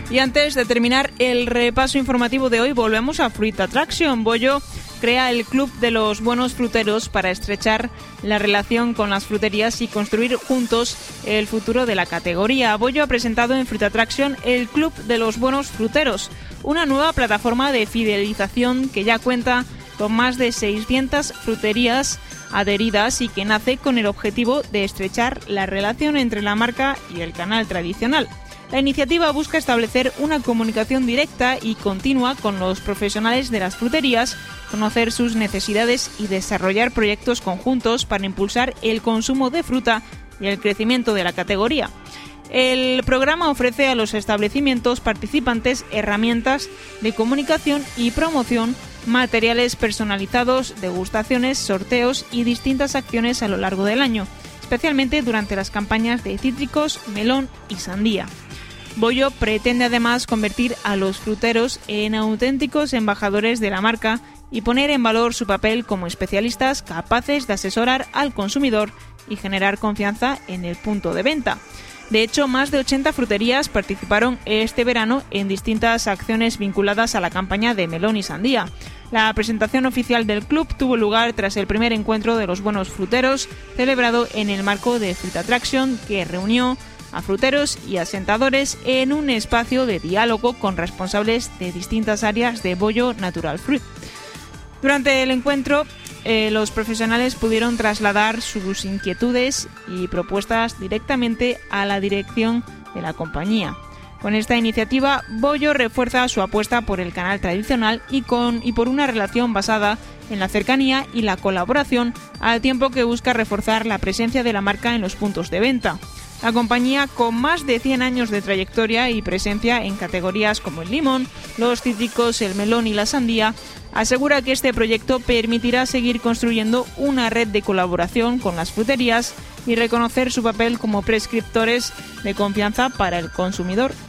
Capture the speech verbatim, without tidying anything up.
Y antes de terminar el repaso informativo de hoy, volvemos a Fruit Attraction. Bollo crea el Club de los Buenos Fruteros para estrechar la relación con las fruterías y construir juntos el futuro de la categoría. Bollo ha presentado en Fruit Attraction el Club de los Buenos Fruteros, una nueva plataforma de fidelización que ya cuenta con más de seiscientas fruterías adheridas y que nace con el objetivo de estrechar la relación entre la marca y el canal tradicional. La iniciativa busca establecer una comunicación directa y continua con los profesionales de las fruterías, conocer sus necesidades y desarrollar proyectos conjuntos para impulsar el consumo de fruta y el crecimiento de la categoría. El programa ofrece a los establecimientos participantes herramientas de comunicación y promoción, materiales personalizados, degustaciones, sorteos y distintas acciones a lo largo del año, especialmente durante las campañas de cítricos, melón y sandía. Bollo pretende además convertir a los fruteros en auténticos embajadores de la marca y poner en valor su papel como especialistas capaces de asesorar al consumidor y generar confianza en el punto de venta. De hecho, más de ochenta fruterías participaron este verano en distintas acciones vinculadas a la campaña de melón y sandía. La presentación oficial del club tuvo lugar tras el primer encuentro de los buenos fruteros, celebrado en el marco de Fruit Attraction, que reunió a fruteros y asentadores en un espacio de diálogo con responsables de distintas áreas de Bollo Natural Fruit. Durante el encuentro, eh, los profesionales pudieron trasladar sus inquietudes y propuestas directamente a la dirección de la compañía. Con esta iniciativa, Bollo refuerza su apuesta por el canal tradicional y, con, y por una relación basada en la cercanía y la colaboración, al tiempo que busca reforzar la presencia de la marca en los puntos de venta. La compañía, con más de cien años de trayectoria y presencia en categorías como el limón, los cítricos, el melón y la sandía, asegura que este proyecto permitirá seguir construyendo una red de colaboración con las fruterías y reconocer su papel como prescriptores de confianza para el consumidor